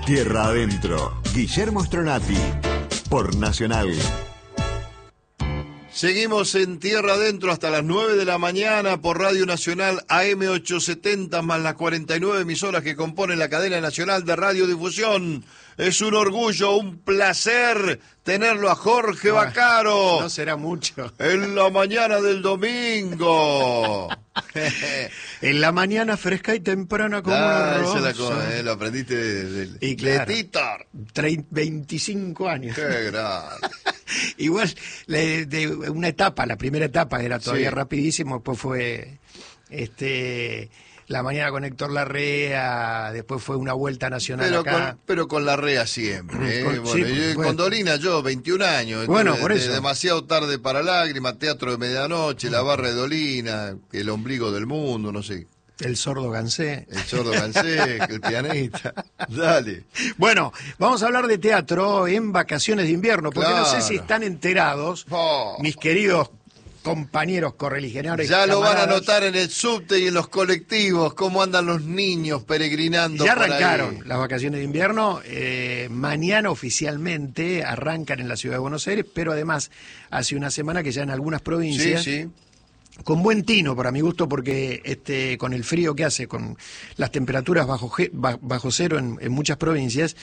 Tierra Adentro, Guillermo Stronati, por Nacional. Seguimos en Tierra Adentro hasta las 9 de la mañana por Radio Nacional AM870 más las 49 emisoras que componen la cadena nacional de radiodifusión. Es un orgullo, un placer tenerlo a Jorge Vaccaro. No será mucho. En la mañana del domingo. En la mañana fresca y temprana como una rosa. Esa es la cosa, lo aprendiste Y claro, de Titor. 25 años. Qué grande. Igual, de una etapa, la primera etapa era todavía rapidísimo, después fue la mañana con Héctor Larrea, después fue una vuelta nacional acá. Pero con Larrea siempre. Con Dolina yo, 21 años. Bueno, por eso. Demasiado tarde para lágrimas, Teatro de Medianoche, La Barra de Dolina, El Ombligo del Mundo, no sé. El sordo Gansé. El sordo Gansé, el pianista. Dale. Bueno, vamos a hablar de teatro en vacaciones de invierno, porque no sé si están enterados, mis queridos compañeros correligionarios. Ya lo van a notar en el subte y en los colectivos, cómo andan los niños peregrinando. Ya arrancaron las vacaciones de invierno, mañana oficialmente arrancan en la ciudad de Buenos Aires, pero además hace una semana que ya en algunas provincias... Sí. Con buen tino, para mi gusto, porque con el frío que hace, con las temperaturas bajo cero en muchas provincias,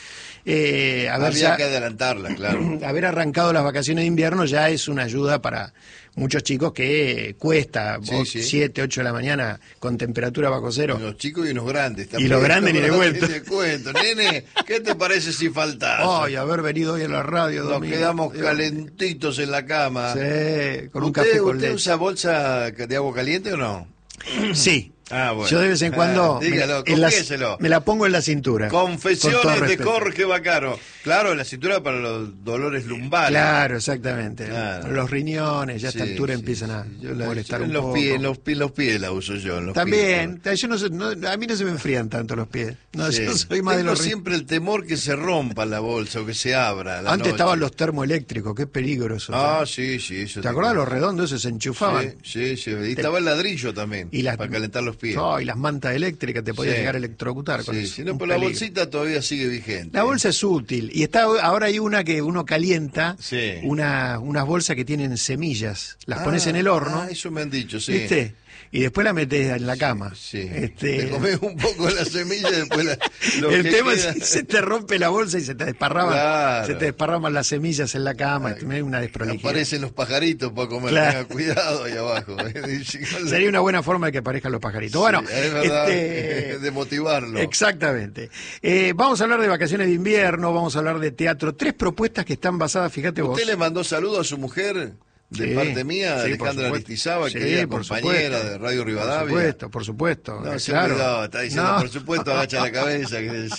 había que adelantarla, claro. Haber arrancado las vacaciones de invierno ya es una ayuda para muchos chicos que cuesta 7, 8 de la mañana con temperatura bajo cero. Unos chicos y unos grandes también. Y los grandes ni de vuelta. Nene, ¿qué te parece si faltás? Ay, haber venido hoy a la radio. Nos quedamos calentitos en la cama. Sí, con un café con leche. ¿Usted usa bolsa de agua caliente o no? Sí. Bueno. Yo de vez en cuando dígalo, me la pongo en la cintura. Confesiones de Jorge Vaccaro. Claro, en la cintura para los dolores lumbares. Claro, exactamente. Claro. Los riñones ya a esta altura empiezan a molestar un poco. En los pies la uso yo. También, yo a mí no se me enfrían tanto los pies. No, yo soy más de los siempre el temor que se rompa la bolsa o que se abra. Antes estaban los termoeléctricos, qué peligro eso. Sí, eso. ¿Te acordás los redondos esos se enchufaban? Sí. Y estaba el ladrillo también, para calentar los pies. Y las mantas eléctricas te podías llegar a electrocutar con eso. No, pero la bolsita todavía sigue vigente. La bolsa es útil. Y ahora hay una que uno calienta, unas bolsas que tienen semillas. Las pones en el horno. Eso me han dicho, sí. ¿Viste? Y después la metes en la cama. Sí. Te comes un poco la semilla y después el tema es que se te rompe la bolsa y se te desparraman las semillas en la cama. Una desprolijidad. Aparecen los pajaritos para comer. Tenga cuidado ahí abajo. Sería una buena forma de que aparezcan los pajaritos. Bueno, es verdad, de motivarlo. Exactamente. Vamos a hablar de vacaciones de invierno, vamos a hablar de teatro. 3 propuestas que están basadas, fíjate vos. ¿Usted le mandó saludos a su mujer? De parte mía, Alejandra Aristizábal, querida compañera de Radio Rivadavia. Por supuesto. No, claro. Está diciendo, por supuesto, agacha la cabeza.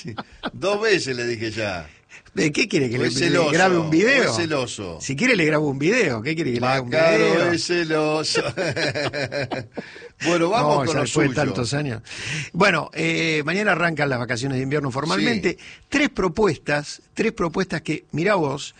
2 veces le dije ya. ¿Qué quiere que le grabe un video? Es celoso. Si quiere le grabo un video. ¿Qué quiere que le haga un video? Vaccaro es celoso. Bueno, vamos con lo suyo. Después de tantos años. Bueno, mañana arrancan las vacaciones de invierno formalmente. 3 propuestas que, mirá vos,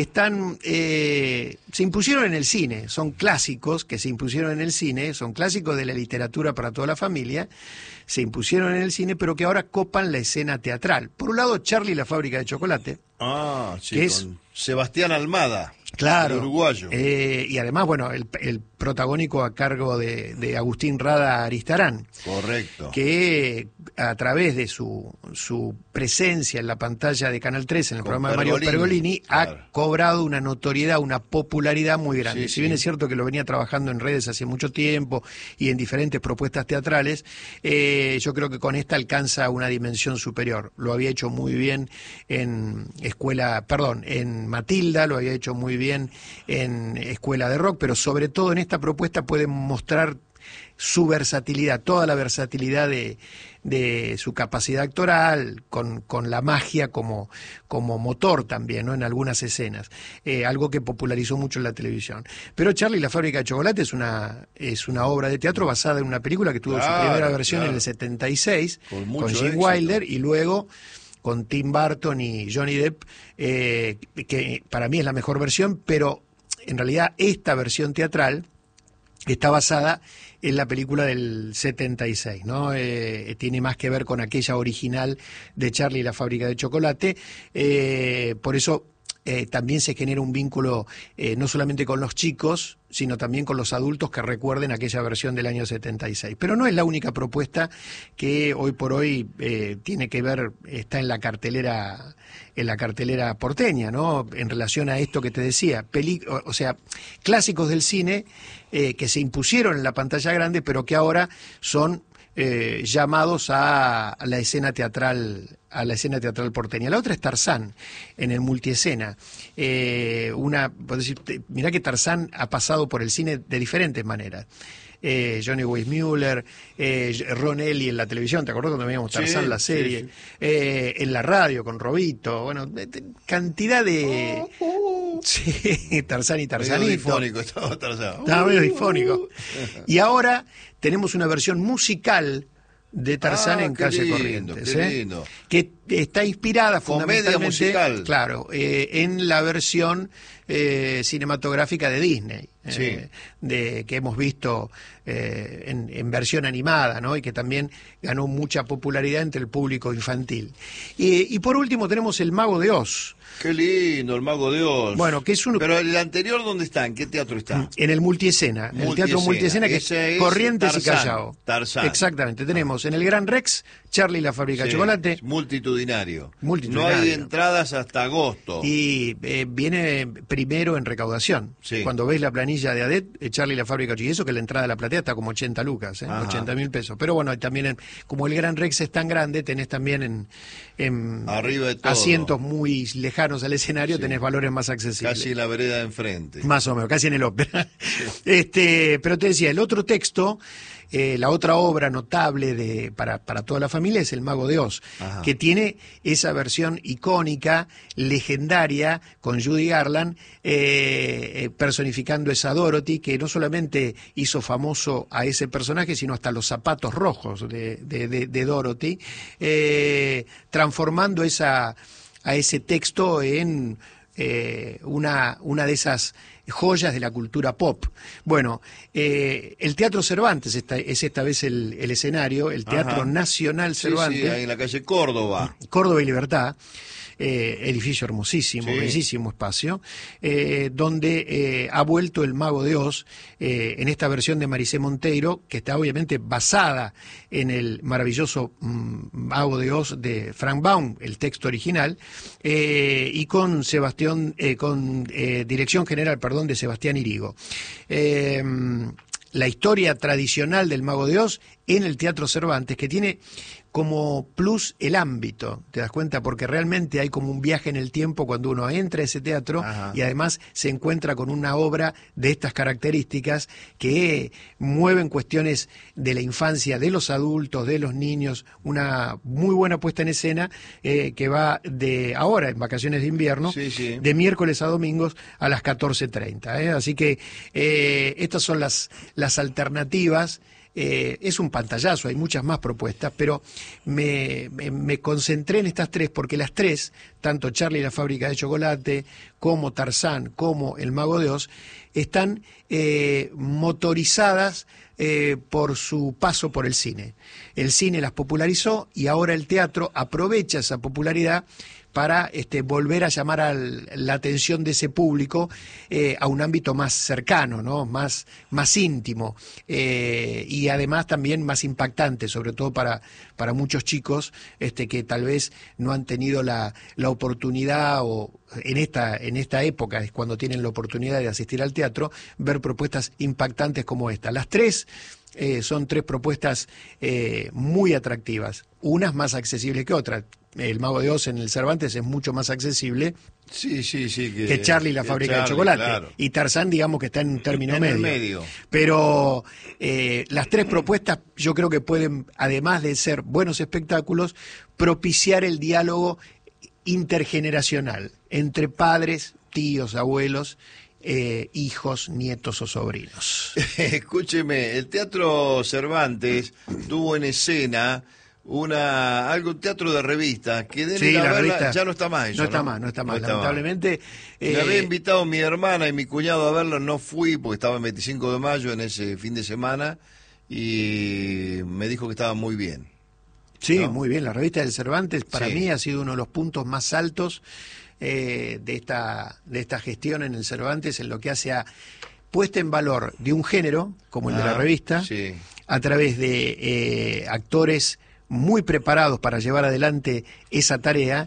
se impusieron en el cine. Son clásicos que se impusieron en el cine, son clásicos de la literatura para toda la familia. Se impusieron en el cine, pero que ahora copan la escena teatral. Por un lado, Charlie y la fábrica de chocolate. Que es con Sebastián Almada. Claro. El uruguayo. Y además, bueno, el protagónico a cargo de Agustín Rada Aristarán. Correcto. Que a través de su presencia en la pantalla de Canal 3 en el programa de Mario Pergolini, ha cobrado una notoriedad, una popularidad muy grande. Si bien es cierto que lo venía trabajando en redes hace mucho tiempo y en diferentes propuestas teatrales, yo creo que con esta alcanza una dimensión superior. Lo había hecho muy bien en en Matilda, lo había hecho muy bien en Escuela de Rock, pero sobre todo en esta propuesta puede mostrar su versatilidad, toda la versatilidad de su capacidad actoral, con la magia como motor también, ¿no? En algunas escenas, algo que popularizó mucho en la televisión. Pero Charlie y la fábrica de chocolate es una obra de teatro basada en una película que tuvo su primera versión en el 76, con Gene Wilder, y luego con Tim Burton y Johnny Depp, que para mí es la mejor versión, pero en realidad esta versión teatral está basada es la película del 76, ¿no? Tiene más que ver con aquella original de Charlie y la fábrica de chocolate, por eso también se genera un vínculo no solamente con los chicos, sino también con los adultos que recuerden aquella versión del año 76. Pero no es la única propuesta que hoy por hoy tiene que ver, está en la cartelera porteña, ¿no? En relación a esto que te decía, o sea, clásicos del cine que se impusieron en la pantalla grande, pero que ahora son llamados a la escena teatral porteña. La otra es Tarzán, en el multiescena. Mirá que Tarzán ha pasado por el cine de diferentes maneras. Johnny Weissmuller, Ron Ellie en la televisión, ¿te acordás cuando veíamos Tarzán, la serie? Sí, sí. En la radio con Robito, bueno, cantidad de... Sí, Tarzán y Tarzanito. Medio difónico estaba Tarzán. Estaba medio difónico. Y ahora tenemos una versión musical de Tarzán en Calle Corrientes, que está inspirada fundamentalmente, comedia musical, claro, en la versión cinematográfica de Disney, que hemos visto en versión animada, ¿no? Y que también ganó mucha popularidad entre el público infantil. Y por último tenemos El Mago de Oz. Qué lindo, El Mago de Oz. Bueno, que es uno... Pero el anterior, ¿dónde está? ¿En qué teatro está? En el multiescena, el teatro multiescena, que es Corrientes Tarzán, y Callao. Tarzán. Exactamente, tenemos en el Gran Rex, Charlie y la fábrica de chocolate. Multitudinario. No hay entradas hasta agosto. Y viene primero en recaudación. Cuando ves la planilla de ADET, Charlie y la fábrica de chocolate, y eso que la entrada de la platea está como 80 lucas, 80.000 pesos. Pero bueno, también como el Gran Rex es tan grande, tenés también en arriba de todo, asientos muy lejanos al escenario, tenés valores más accesibles. Casi en la vereda de enfrente. Más o menos, casi en el ópera. Pero te decía, el otro texto, la otra obra notable para toda la familia es El Mago de Oz, que tiene esa versión icónica, legendaria, con Judy Garland, personificando esa Dorothy, que no solamente hizo famoso a ese personaje, sino hasta los zapatos rojos de Dorothy, transformando a ese texto en una de esas joyas de la cultura pop. Bueno, el Teatro Cervantes es esta vez el escenario, el Teatro Nacional Cervantes. Sí, ahí en la calle Córdoba. Córdoba y Libertad. Edificio hermosísimo, bellísimo espacio, donde ha vuelto El Mago de Oz en esta versión de Maricé Monteiro, que está obviamente basada en el maravilloso Mago de Oz de Frank Baum, el texto original, y con dirección general, de Sebastián Irigo. La historia tradicional del Mago de Oz en el Teatro Cervantes, que tiene como plus el ámbito, ¿te das cuenta? Porque realmente hay como un viaje en el tiempo cuando uno entra a ese teatro y además se encuentra con una obra de estas características que mueven cuestiones de la infancia, de los adultos, de los niños, una muy buena puesta en escena que va de ahora, en vacaciones de invierno, de miércoles a domingos a las 14:30. Así que estas son las alternativas. Es un pantallazo, hay muchas más propuestas, pero me concentré en estas tres porque las tres, tanto Charlie y la fábrica de chocolate, como Tarzán, como El Mago de Oz, están motorizadas por su paso por el cine. El cine las popularizó y ahora el teatro aprovecha esa popularidad para volver a llamar la atención de ese público a un ámbito más cercano, ¿no? más íntimo, y además también más impactante, sobre todo para muchos chicos que tal vez no han tenido la oportunidad, o en esta época es cuando tienen la oportunidad de asistir al teatro, ver propuestas impactantes como esta. Las tres son tres propuestas muy atractivas, unas más accesibles que otras. El Mago de Oz en el Cervantes es mucho más accesible que Charlie y la fábrica de chocolate. Claro. Y Tarzán, digamos que está en un término medio. Pero las tres propuestas yo creo que pueden, además de ser buenos espectáculos, propiciar el diálogo intergeneracional entre padres, tíos, abuelos, hijos, nietos o sobrinos. Escúcheme, el Teatro Cervantes tuvo en escena un teatro de revista que verla, ya no está más eso, no está más lamentablemente. Me había invitado mi hermana y mi cuñado a verlo, no fui porque estaba el 25 de mayo en ese fin de semana y me dijo que estaba muy bien. Sí, ¿no? muy bien. La revista del Cervantes para Sí. mí ha sido uno de los puntos más altos de esta gestión en el Cervantes, en lo que hace a puesta en valor de un género, como el de la revista, sí. a través de actores muy preparados para llevar adelante esa tarea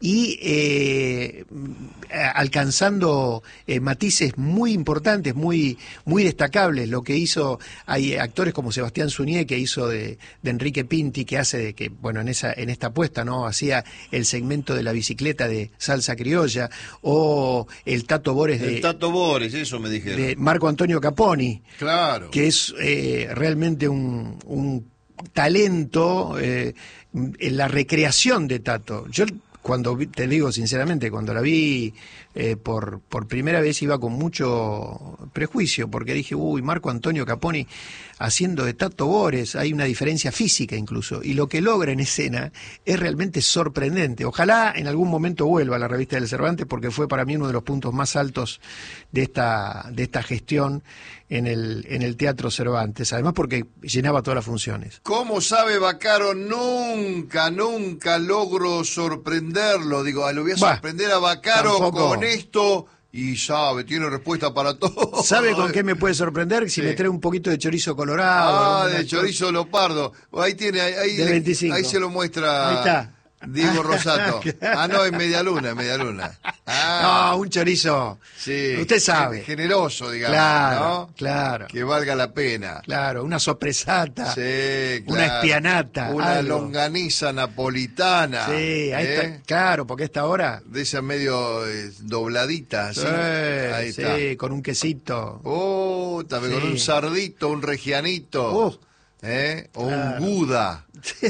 y alcanzando matices muy importantes, muy destacables. Lo que hizo, hay actores como Sebastián Suñé, que hizo de Enrique Pinti, que hace de que, bueno, en esta apuesta, ¿no? Hacía el segmento de la bicicleta de Salsa Criolla, o el Tato Bores El Tato Bores, eso me dijeron. de Marco Antonio Caponi, Claro. que es realmente un talento en la recreación de Tato. Yo te digo sinceramente, cuando la vi por primera vez iba con mucho prejuicio, porque dije, uy, Marco Antonio Caponi haciendo de Tato Bores, hay una diferencia física incluso, y lo que logra en escena es realmente sorprendente. Ojalá en algún momento vuelva a la revista del Cervantes, porque fue para mí uno de los puntos más altos de esta gestión en el Teatro Cervantes, además porque llenaba todas las funciones. ¿Cómo sabe Baccaro? Nunca logro sorprenderlo. Digo, lo voy a sorprender a Baccaro con esto, y tiene respuesta para todo. ¿Sabe con qué me puede sorprender? Si me trae un poquito de chorizo colorado. De chorizo leopardo. Ahí tiene, ahí se lo muestra. Ahí está. Diego Rosato. No, es media luna. No, un chorizo. Sí. Usted sabe. Generoso, digamos. Claro, ¿no? claro. Que valga la pena. Claro, una sopresata. Sí, claro. Una espianata. Una algo. longaniza napolitana. Sí, ahí está. Claro, porque a esta hora. De esa medio dobladita. ¿sí? Ahí está. Sí, con un quesito. También con un sardito, un regianito. O un Gouda.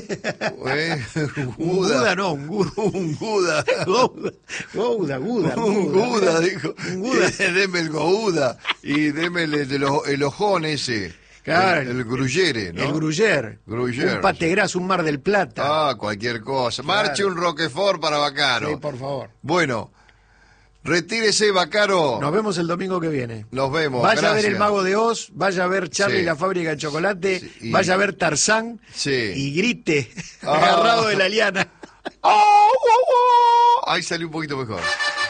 Un Gouda no, un Gouda. Un Gouda. Gouda. Un Gouda, dijo. Un Gouda. Deme el Gouda y deme el ojón ese. Claro. El gruyere, ¿no? El gruyere. Un pategras, un Mar del Plata. Cualquier cosa. Claro. Marche un Roquefort para Baccaro. Sí, por favor. Bueno, retírese, Baccaro. Nos vemos el domingo que viene. Nos vemos. Vaya gracias. a ver El Mago de Oz, vaya a ver Charlie y la fábrica de chocolate, vaya a ver Tarzán y grite agarrado de la liana. Ahí salió un poquito mejor.